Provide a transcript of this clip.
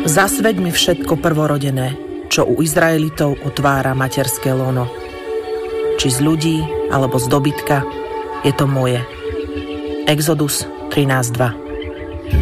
Zasveď mi všetko prvorodené, čo u Izraelitov otvára materské lono. Či z ľudí, alebo z dobytka, je to moje. Exodus 13.2.